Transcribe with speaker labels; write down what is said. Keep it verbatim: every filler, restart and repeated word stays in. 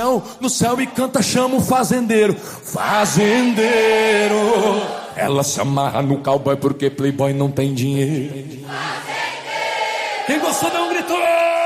Speaker 1: no céu e canta, chama o fazendeiro. Fazendeiro. Ela se amarra no cowboy porque playboy não tem dinheiro. Fazendeiro. Quem gostou dá um grito.